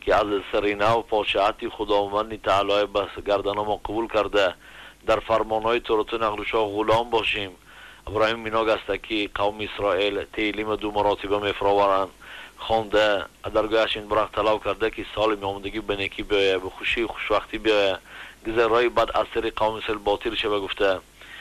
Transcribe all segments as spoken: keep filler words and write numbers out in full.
که از سرینه و پادشاهتی خداوند تعالی بس گردن ما قبول کرده در فرمانهای تورات و نقلشاه غلام باشیم. ابراهیم میناگ است که قوم اسرائیل تعلیم دو مراتبه میفراورند خونده درگاهش این برق طلب کرده که سال میامدگی به نیکی بیایه، به خوشی خوشوقتی بیایه، گذرهای بد از سر قوم اسرائیل باطل شده گفته.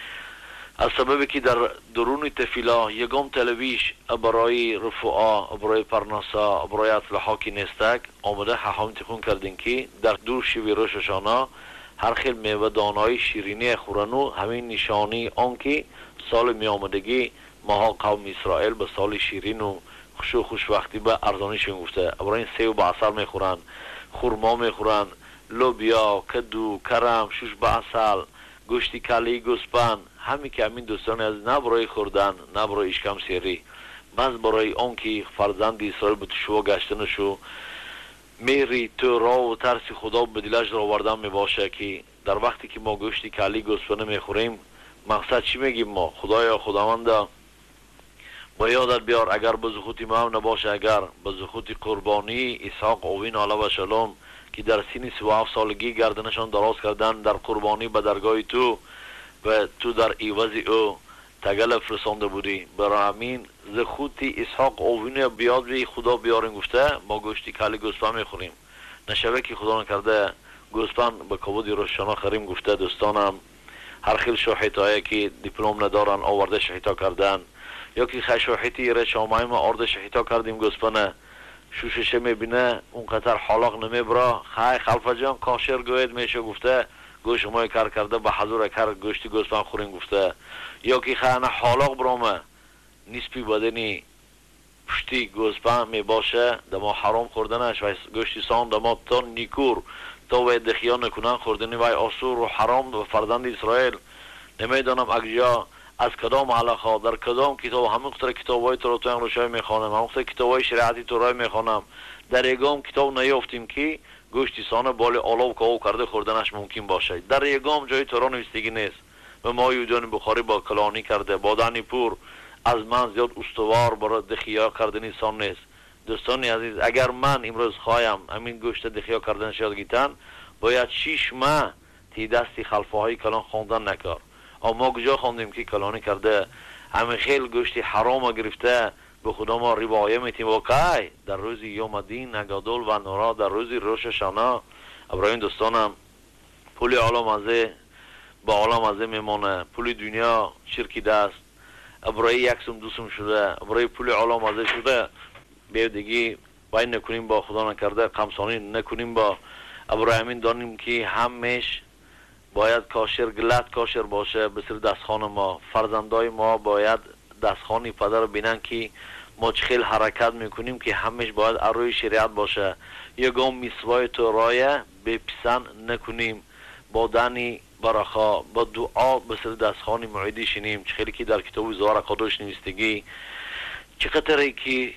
از سببی که در درون تفیلا یگام تلویش برای رفوعا، برای پرناسا، برای اطلاحا که نیستک آمده حقام تخون کردین که در دور شوی روششانا هر خیل میوه دانای شیرینی خورنو همین نشانی آن که سال می آمدگی ماها قوم اسرائیل به سال شیرین و خوش و خوشوقتی به ارزانیشون گفته. برای این سیو به اصل میخورن، خورما میخورن، لوبیا، کدو، کرم، شوش به اصل، گوشتی کلی، گوسپند، همین که همین دوستان از نه برای خوردن نه برای اشکم سیری بس برای آن که فرزند اسرائیل به تشوا گشتنشو میری تو را و ترس خدا به دلش را آوردن می باشه که در وقتی که ما گوشتی کلی گوسپند میخوریم مقصد چی میگیم ما؟ خدایا خداوندا با یادت بیار اگر به زخوتی ما هم نباشه، اگر به زخوتی قربانی اسحاق اوین علیه و سلام که در سن سی و هفت سالگی گردنشان دراز کردن در قربانی به درگاه تو و تو در ایوز او تگل فرستانده بودی، برای همین زخوتی اسحاق اوین بیاد بی خدا بیارین گفته ما گوشتی کلی گوسپند میخوریم. نشوه که خدا نکرده گوسپند به کبودی روشنا خریم گفته. دوستانم هر خیل شوحیتایی که دیپلم ندارن آورده شحیتا کردن یا که خیلی شوحیتی ره شامعی ما آورده شحیتا کردیم گوسپنه شوششه میبینه اون قطر حالاق نمیبرا خیلی خلفه جان کاشر گوید میشه گفته گوش ما کار کرده به حضور کار گوشتی گوسپن خورین گفته. یا که خیلی حالاق برامه نسبی بدنی پشتی گوسپن میباشه دما حرام خوردنش و گوشتی سان دما تا نیکور تا وی دخیان نکنن خوردنی وی آسور و حرام و فرزند اسرائیل نمیدانم اگجا از کدام علاقه در کدام کتاب همون قطر کتاب های تورات و انگلیشای میخوانم همون قطر کتاب های شریعتی تورای میخوانم در یگام کتاب نیافتیم که گوشتی سانه بال آلاب که او کرده خوردنش ممکن باشه. در یگام جای تورا نوشتگی نیست. و ما یودان بخاری با کلانی کرده بادانی پور از من زیاد استوار برای دخیا کردنی سان نیست. دوستانی عزیز اگر من امروز خواهم همین گوشت دخیا کردنش یاد گیتن باید شیش ماه تی دستی خلفه های کلان خوندن نکار. اما کجا خوندیم که کلانی کرده همین خیل گوشتی حرام گرفته به خدا ما روایه میتیم واقعی در روز یوم دین نگادول و نورا در روز روش شانا. ابراهیم دوستانم پولی عالم ازه با عالم ازه میمانه، پولی دنیا شرکی دست ابراهیم یکسم دوسم شده، ابراهیم پولی عالم ازه شده بیو دیگی باید نکنیم با خدا نکرده قمصانی نکنیم با ابراهیمین دانیم که همش باید کاشر گلت کاشر باشه بسر دستخان ما. فرزندای ما باید دستخانی پدر بینن که ما چخیل حرکت میکنیم که همش باید اروی شریعت باشه. یگام میسوای تو رایه بپسن نکنیم با دنی برخا با دعا بسر دستخانی معیدی شنیم. چخیلی که در کتاب زوار قدوش نویستگی چقدر که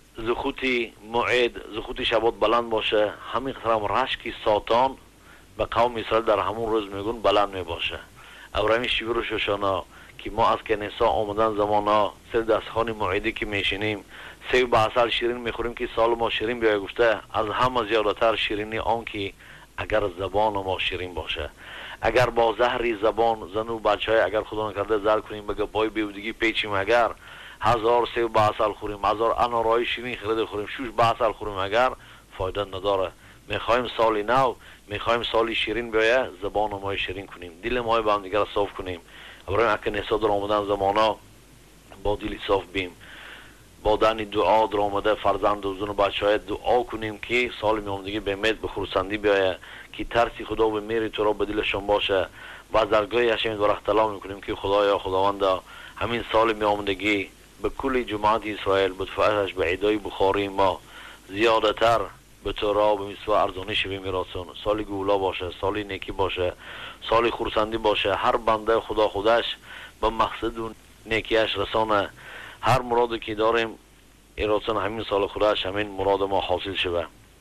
زخوتی معید زخوتی شبات بلند باشه همین قطرم رشکی ساتان به قوم اسرائیل در همون روز میگون بلند میباشه. ابراهیم شیوه رو شوشانا که ما از کنیسا آمدن زمانا سر دستخانی معیدی که میشینیم سیو به اصل شیرین میخوریم که سال ما شیرین بیای گفته. از همه زیادتر شیرینی آن که اگر زبان ما شیرین باشه، اگر با زهری زبان زن و بچه های اگر خدا نکرده زر کنیم بگه بای بیودگی پیچیم، اگر هزار سیو به اصل خوریم، هزار انارای شیرین خرید خوریم، شوش به اصل خوریم اگر فایده نداره. میخوایم سالی نو میخوایم سالی شیرین بیایه زبان ما شیرین کنیم، دل ما با هم دیگر صاف کنیم. ابراهیم اگه نسا در آمدن زمانا با دلی صاف بیم با دنی دعا در آمده فرزند و زن و بچه های دعا کنیم که سال میامدگی به امید به خورسندی بیایه که ترسی خدا به میری تو را به دلشون باشه و از درگاه هشم دور اختلاف میکنیم که خدایا خداوندا همین سال میامدگی به کل جماعت اسرائیل به دفعهش به عیدای بخاری ما زیادتر به تو را به میسوا ارزانی شوی میراسون. سالی گولا باشه، سالی نیکی باشه، سالی خورسندی باشه. هر بنده خدا خودش به مقصد و نیکیش رسانه. هر مرادی که داریم ایراسون همین سال خودش همین مراد ما حاصل شوه.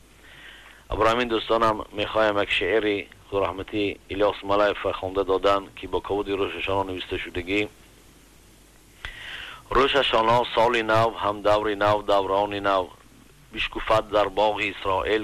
ابراهیم دوستانم میخوایم یک شعری خدا رحمتی الیاس ملایف خونده دادن که با کود روششان نوشته شدگی. روششان سالی نو هم دوری نو دورانی نو بشکفت در باغ اسرائیل